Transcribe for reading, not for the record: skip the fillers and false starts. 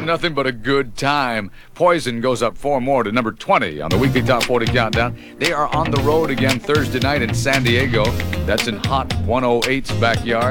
Nothing but a good time. Poison goes up 4 more to number 20 on the weekly Top 40 Countdown. They are on the road again Thursday night in San Diego. That's in Hot 108's backyard.